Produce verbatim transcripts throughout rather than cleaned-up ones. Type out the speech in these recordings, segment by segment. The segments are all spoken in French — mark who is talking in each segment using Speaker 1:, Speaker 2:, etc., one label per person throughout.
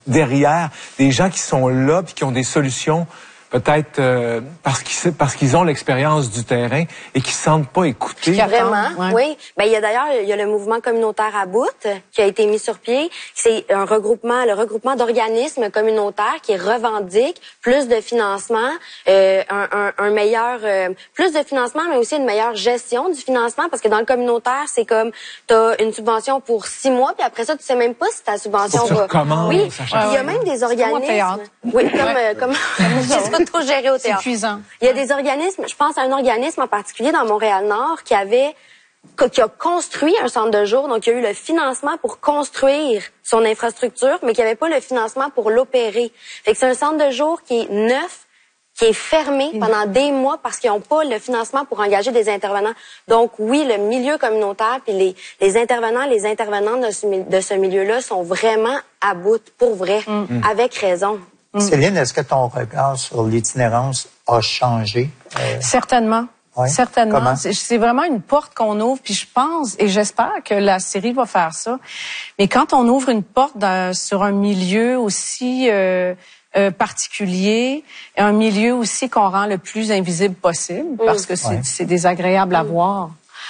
Speaker 1: derrière des gens qui sont là puis qui ont des solutions peut-être euh, parce qu'ils parce qu'ils ont l'expérience du terrain et qui se sentent pas écoutés.
Speaker 2: Vraiment,
Speaker 3: ouais.
Speaker 2: oui. Ben il y a d'ailleurs il y a le mouvement communautaire à bout qui a été mis sur pied. C'est un regroupement, le regroupement d'organismes communautaires qui revendique plus de financement, euh, un, un, un meilleur, euh, plus de financement, mais aussi une meilleure gestion du financement parce que dans le communautaire c'est comme t'as une subvention pour six mois puis après ça tu sais même pas si ta subvention va. Oui. Il y a même des organismes. Oui, comme euh, comme. Tout géré au théâtre.
Speaker 3: C'est épuisant.
Speaker 2: Il y a des organismes, je pense à un organisme en particulier dans Montréal-Nord qui avait, qui a construit un centre de jour, donc il y a eu le financement pour construire son infrastructure, mais qui n'avait pas le financement pour l'opérer. Fait que c'est un centre de jour qui est neuf, qui est fermé pendant des mois parce qu'ils n'ont pas le financement pour engager des intervenants. Donc oui, le milieu communautaire puis les, les intervenants, les intervenantes de ce, de ce milieu-là sont vraiment à bout, pour vrai, mm. avec raison.
Speaker 4: Mm. Céline, est-ce que ton regard sur l'itinérance a changé? Euh...
Speaker 3: Certainement.
Speaker 4: Ouais.
Speaker 3: Certainement. C'est vraiment une porte qu'on ouvre, puis je pense et j'espère que la série va faire ça. Mais quand on ouvre une porte dans, sur un milieu aussi euh, euh, particulier, un milieu aussi qu'on rend le plus invisible possible, mmh. parce que c'est ouais. désagréable mmh. à voir.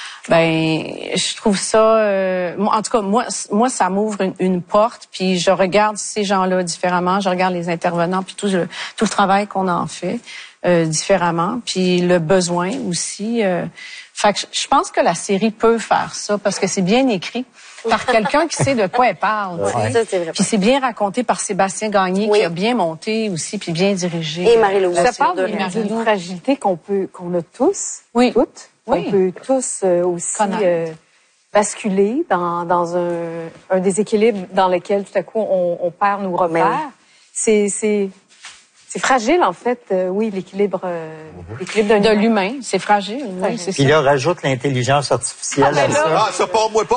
Speaker 3: Ben, je trouve ça. Euh, en tout cas, moi, moi, ça m'ouvre une, une porte. Puis je regarde ces gens-là différemment. Je regarde les intervenants, puis tout le tout le travail qu'on en fait euh, différemment. Puis le besoin aussi. Euh, fait que je pense que la série peut faire ça parce que c'est bien écrit par quelqu'un qui sait de quoi elle parle.
Speaker 2: Ouais. Ça, c'est vrai.
Speaker 3: Puis c'est bien raconté par Sébastien Gagné oui. qui a bien monté aussi, puis bien dirigé.
Speaker 2: Et Marie-Louise.
Speaker 5: Ça parle d'une fragilité qu'on peut, qu'on a tous,
Speaker 3: oui.
Speaker 5: toutes.
Speaker 3: Oui.
Speaker 5: On peut tous euh, aussi euh, basculer dans, dans un, un déséquilibre dans lequel tout à coup on, on perd nos repères. C'est c'est c'est fragile en fait. Euh, oui, l'équilibre euh, l'équilibre
Speaker 3: de l'humain, c'est fragile. Oui, c'est
Speaker 4: Puis là, rajoute l'intelligence artificielle
Speaker 6: ah,
Speaker 4: à ça.
Speaker 6: Ah, ça part moi pas.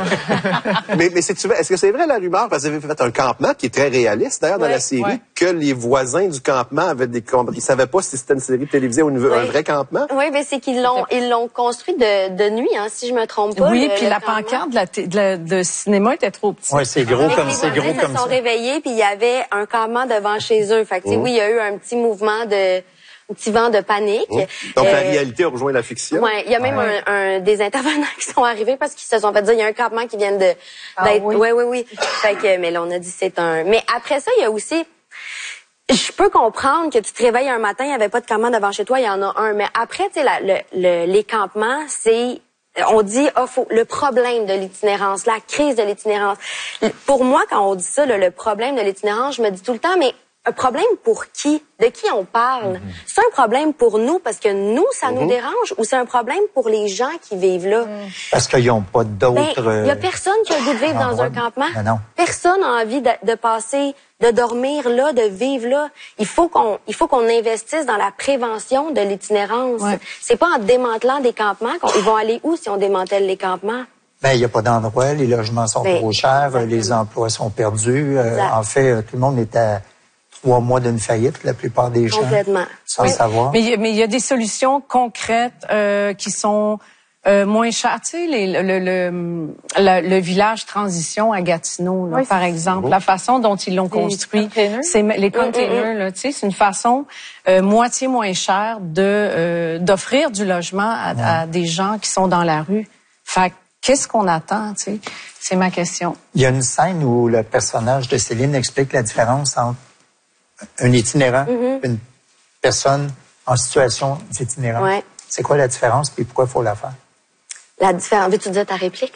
Speaker 6: mais mais c'est est-ce que c'est vrai la rumeur parce que vous avez fait un campement qui est très réaliste d'ailleurs dans
Speaker 2: ouais,
Speaker 6: la série
Speaker 2: ouais.
Speaker 6: que les voisins du campement avaient des ils savaient pas si c'était une série télévisée ou une, oui. un vrai campement.
Speaker 2: Oui, mais c'est qu'ils l'ont ils l'ont construit de, de nuit hein, si je me trompe pas.
Speaker 3: Oui,
Speaker 2: le,
Speaker 3: puis
Speaker 2: le
Speaker 3: la
Speaker 2: campement.
Speaker 3: pancarte de la de, la, de cinéma était trop petite.
Speaker 4: Oui, c'est gros comme c'est gros comme ça.
Speaker 2: Ils se sont réveillés puis il y avait un campement devant chez eux. Fait que mmh. oui, il y a eu un petit mouvement de un petit vent de panique.
Speaker 6: Mmh. Donc
Speaker 2: euh,
Speaker 6: la réalité a rejoint la fiction.
Speaker 2: Ouais, il y a même ouais. un, un des intervenants qui sont arrivés parce qu'ils se sont fait dire il y a un campement qui vient de
Speaker 3: ah, oui.
Speaker 2: oui oui oui. Fait que mais là on a dit c'est un mais après ça il y a aussi je peux comprendre que tu te réveilles un matin, il y avait pas de campement devant chez toi, il y en a un mais après tu sais le, le les campements, c'est on dit oh, faut, le problème de l'itinérance, la crise de l'itinérance. Pour moi quand on dit ça le, le problème de l'itinérance, je me dis tout le temps mais un problème pour qui? De qui on parle? Mm-hmm. C'est un problème pour nous parce que nous, ça mm-hmm. nous dérange ou c'est un problème pour les gens qui vivent là? Mm.
Speaker 4: Parce qu'ils n'ont pas d'autres...
Speaker 2: Il ben, y a personne qui a le goût de vivre dans droit. un campement.
Speaker 4: Ben non.
Speaker 2: Personne n'a envie de, de passer, de dormir là, de vivre là. Il faut qu'on, il faut qu'on investisse dans la prévention de l'itinérance. Ouais. C'est pas en démantelant des campements qu'ils vont aller où si on démantèle les campements?
Speaker 4: Ben, il n'y a pas d'endroit, les logements sont ben, trop chers, exactement. Les emplois sont perdus. Euh, en fait, tout le monde est à trois mois d'une faillite, la plupart des gens.
Speaker 2: Complètement.
Speaker 4: Sans
Speaker 2: oui.
Speaker 4: savoir.
Speaker 3: Mais il y a des solutions concrètes euh, qui sont euh, moins chères. Tu sais, les, le, le, le, le, le village transition à Gatineau, là, oui, par exemple, beau. La façon dont ils l'ont construit, c'est les containers. Là, tu sais, c'est une façon euh, moitié moins chère de euh, d'offrir du logement à, ouais. à des gens qui sont dans la rue. Fait qu'est-ce qu'on attend, tu sais? C'est ma question.
Speaker 4: Il y a une scène où le personnage de Céline explique la différence entre un itinérant, mm-hmm. une personne en situation d'itinérance. Ouais. C'est quoi la différence et pourquoi il faut la faire?
Speaker 2: La différence. Veux-tu dire ta réplique?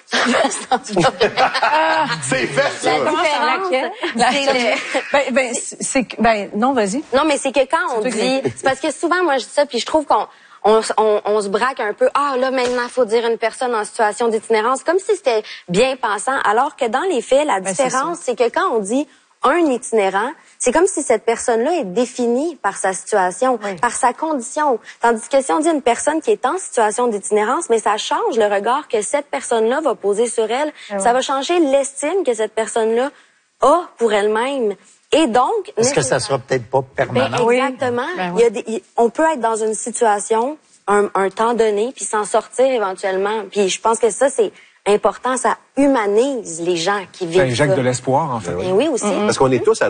Speaker 6: C'est fait, ça!
Speaker 2: La différence,
Speaker 3: ben, ben, c'est, ben, non, vas-y.
Speaker 2: Non, mais c'est que quand on dit, c'est parce que souvent, moi, je dis ça, puis je trouve qu'on, On, on, on se braque un peu. Ah, là, maintenant, il faut dire une personne en situation d'itinérance, comme si c'était bien pensant, alors que dans les faits, la ben, différence, c'est que quand on dit un itinérant, c'est comme si cette personne-là est définie par sa situation, oui. par sa condition. Tandis que si on dit une personne qui est en situation d'itinérance, mais ça change le regard que cette personne-là va poser sur elle. Oui. Ça va changer l'estime que cette personne-là a pour elle-même. Et donc...
Speaker 4: Est-ce que ça sera peut-être pas permanent?
Speaker 2: Ben, exactement. Ben, oui. il y a des, il, on peut être dans une situation un, un temps donné, puis s'en sortir éventuellement. Puis je pense que ça, c'est important. Ça humanise les gens qui vivent.
Speaker 1: Ça injecte de l'espoir, en fait.
Speaker 2: Et oui, aussi.
Speaker 6: Mm-hmm. Parce qu'on est tous à